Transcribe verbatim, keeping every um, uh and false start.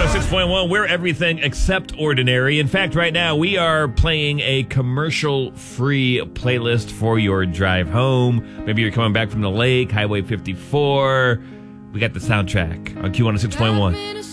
oh six point one, we're everything except ordinary. In fact, right now we are playing a commercial-free playlist for your drive home. Maybe you're coming back from the lake, Highway fifty-four. We got the soundtrack on Q one oh six point one.